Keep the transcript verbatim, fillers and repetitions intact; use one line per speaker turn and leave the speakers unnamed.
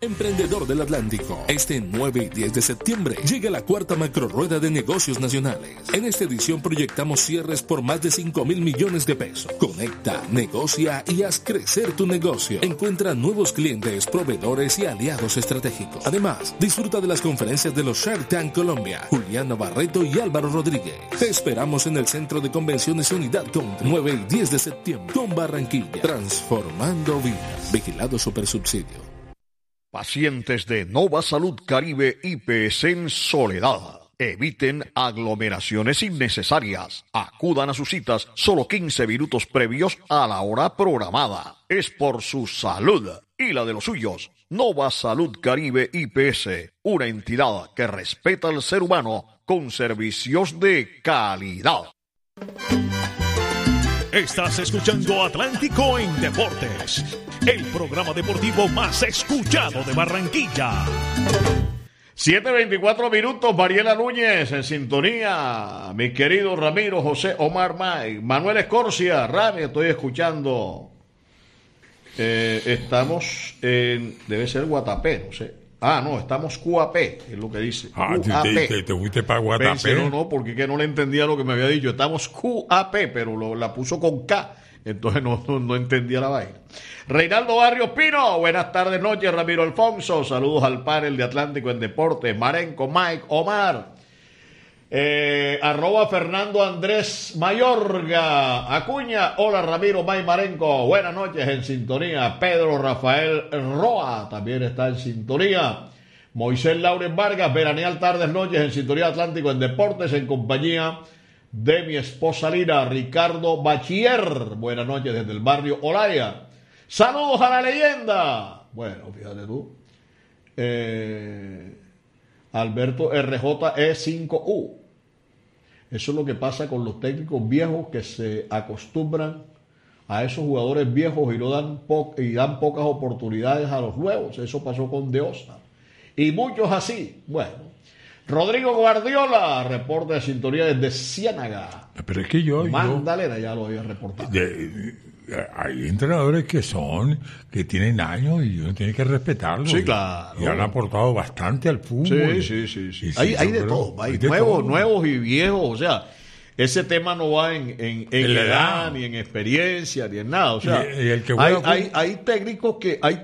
Emprendedor del Atlántico, este nueve y diez de septiembre llega la cuarta macrorueda de negocios nacionales. En esta edición proyectamos cierres por más de cinco mil millones de pesos. Conecta, negocia y haz crecer tu negocio. Encuentra nuevos clientes, proveedores y aliados estratégicos. Además, disfruta de las conferencias de los Shark Tank Colombia, Juliana Barreto y Álvaro Rodríguez. Te esperamos en el Centro de Convenciones Unidad con nueve y diez de septiembre con Barranquilla. Transformando vidas. Vigilado Supersubsidio.
Pacientes de Nova Salud Caribe I P S en Soledad. Eviten aglomeraciones innecesarias. Acudan a sus citas solo quince minutos previos a la hora programada. Es por su salud y la de los suyos. Nova Salud Caribe I P S, una entidad que respeta al ser humano con servicios de calidad.
Estás escuchando Atlántico en Deportes, el programa deportivo más escuchado de Barranquilla.
siete veinticuatro minutos, Mariela Núñez en sintonía. Mi querido Ramiro, José, Omar May, Manuel Escorcia, Rami, estoy escuchando. Eh, estamos en, debe ser Guatapé, no sé. Ah, no, estamos Q A P, es lo que dice.
Ah,
Q A P.
te, te, te fuiste para Guatapé.
Pensé, no, no, porque que no le entendía lo que me había dicho. Estamos Q A P, pero lo, la puso con K, entonces no, no, no entendía la vaina. Reinaldo Barrios Pino, buenas tardes, noches, Ramiro Alfonso. Saludos al panel de Atlántico en Deportes. Marenco, Mike, Omar. Eh, arroba Fernando Andrés Mayorga Acuña, hola Ramiro, May Marenco, buenas noches en sintonía. Pedro Rafael Roa también está en sintonía. Moisés Lauren Vargas, veraneal tardes, noches en sintonía Atlántico en Deportes en compañía de mi esposa Lina. Ricardo Bachier, buenas noches desde el barrio Olaya. Saludos a la leyenda. Bueno, fíjate tú. Eh... Alberto R J E cinco U. Eso es lo que pasa con los técnicos viejos que se acostumbran a esos jugadores viejos y no dan po- y dan pocas oportunidades a los nuevos. Eso pasó con De Osa. Y muchos así. Bueno. Rodrigo Guardiola, reporte de sintonía desde Ciénaga.
Pero es que yo...
Magdalena
yo,
ya lo había reportado.
De, hay entrenadores que son, que tienen años y uno tiene que respetarlos.
Sí, claro.
Y han aportado bastante al fútbol.
Sí, sí, sí. sí.
sí
Hay, hay de
pero,
todo. Hay,
hay de
nuevos,
todo.
nuevos y viejos. O sea, ese tema no va en, en, en
En la
edad,
edad.
ni en experiencia, ni en nada. O sea,
Y- y el que
hay,
juega
hay,
fútbol-
hay técnicos que, hay